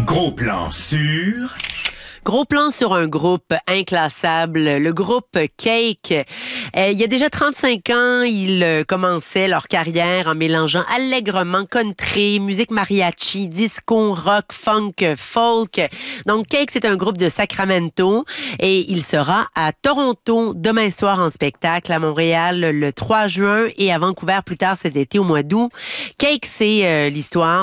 Gros plan sur... Gros plan sur un groupe inclassable, le groupe Cake. Il y a déjà 35 ans, ils commençaient leur carrière en mélangeant allègrement country, musique mariachi, disco, rock, funk, folk. Donc Cake, c'est un groupe de Sacramento et il sera à Toronto demain soir en spectacle, à Montréal le 3 juin et à Vancouver plus tard cet été au mois d'août. Cake, c'est l'histoire